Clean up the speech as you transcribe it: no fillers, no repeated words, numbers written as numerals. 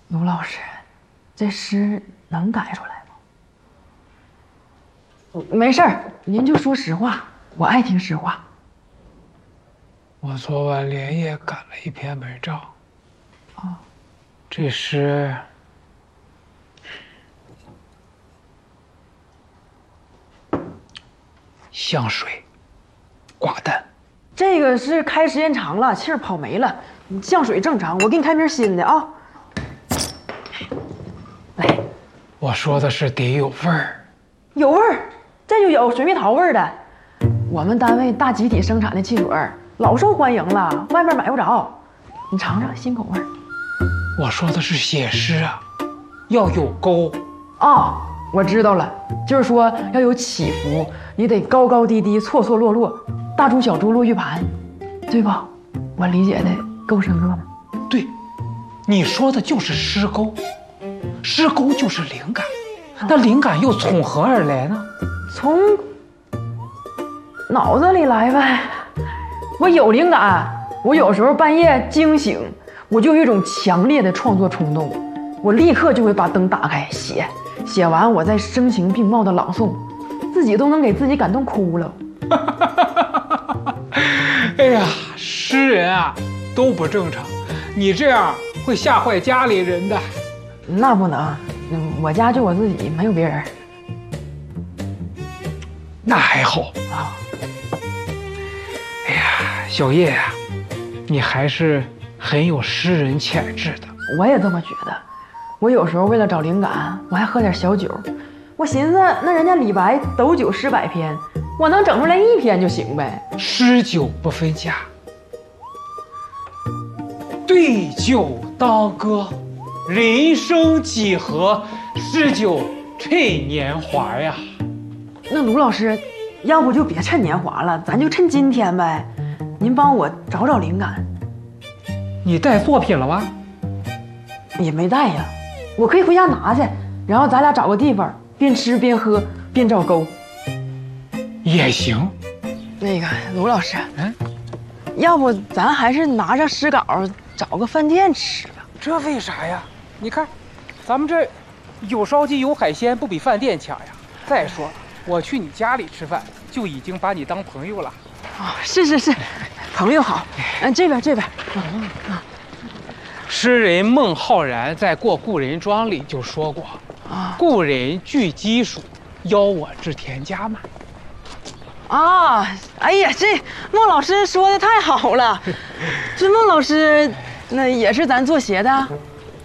卢老师，这诗能改出来吗？没事儿，您就说实话，我爱听实话。 我昨晚连夜赶了一篇文章。这诗像水，寡淡。 这个是开时间长了，气儿跑没了，降水正常。我给你开瓶新的啊。来， 我说的是得有味儿。 有味儿，这就有水蜜桃味儿的。我们单位大集体生产的汽水老受欢迎了，外面买不着。你尝尝新口味儿。 我说的是写诗啊，要有勾。 哦，我知道了，就是说要有起伏，你得高高低低，错错落落，大珠小珠落玉盘，对吧？我理解的够深刻吗？ 对，你说的就是诗勾，诗勾就是灵感，那灵感又从何而来呢？ 从脑子里来呗。我有灵感，我有时候半夜惊醒，我就有一种强烈的创作冲动，我立刻就会把灯打开写完，我再声情并茂的朗诵，自己都能给自己感动哭了。 哎呀，诗人啊都不正常，你这样会吓坏家里人的。 那不能，我家就我自己，没有别人。 那还好啊。哎呀，小叶呀，你还是很有诗人潜质的。 我也这么觉得。我有时候为了找灵感，我还喝点小酒。我寻思，那人家李白斗酒诗百篇，我能整出来1篇就行呗。 诗酒不分家，对酒当歌，人生几何，诗酒趁年华呀。 那卢老师，要不就别趁年华了，咱就趁今天呗。您帮我找找灵感。 你带作品了吗？ 也没带呀，我可以回家拿去，然后咱俩找个地方，边吃边喝边照勾。 也行。 那个卢老师，要不咱还是拿着诗稿找个饭店吃吧？ 这为啥呀？你看，咱们这有烧鸡有海鲜，不比饭店强呀。再说，我去你家里吃饭，就已经把你当朋友了。 是，朋友好。这边。 诗人孟浩然在《过故人庄》里就说过：“故人具鸡黍，邀我至田家嘛。” 哎呀，这孟老师说的太好了。这孟老师，那也是咱做鞋的。